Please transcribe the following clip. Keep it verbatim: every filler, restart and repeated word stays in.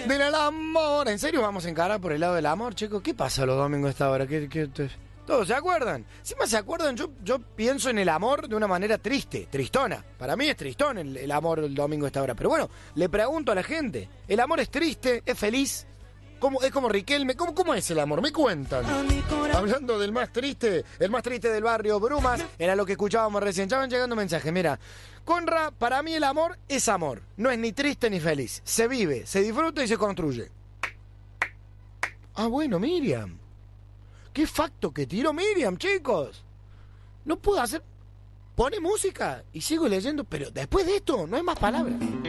Del amor. ¿En serio vamos a encarar por el lado del amor, chicos? ¿Qué pasa los domingos a esta hora? ¿Qué, qué, qué? ¿Todos se acuerdan? Si más se acuerdan, yo, yo pienso en el amor de una manera triste, tristona. Para mí es tristón el, el amor el domingo a esta hora. Pero bueno, le pregunto a la gente, ¿el amor es triste? ¿Es feliz? ¿Cómo, es como Riquelme? ¿Cómo, ¿Cómo es el amor? Me cuentan. Hablando del más triste, el más triste del barrio, Brumas, era lo que escuchábamos recién. Ya van llegando mensajes, mira. Conra, para mí el amor es amor. No es ni triste ni feliz. Se vive, se disfruta y se construye. Ah, bueno, Miriam. ¡Qué facto que tiró Miriam, chicos! No puedo hacer... Pone música y sigo leyendo, pero después de esto no hay más palabras.